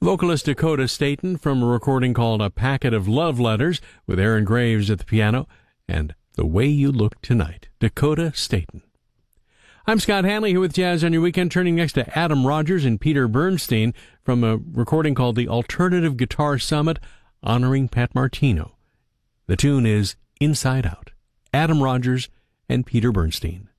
Vocalist Dakota Staton from a recording called A Packet of Love Letters with Aaron Graves at the piano, and The Way You Look Tonight, Dakota Staton. I'm Scott Hanley here with Jazz on Your Weekend, turning next to Adam Rogers and Peter Bernstein from a recording called The Alternative Guitar Summit, honoring Pat Martino. The tune is Inside Out. Adam Rogers and Peter Bernstein.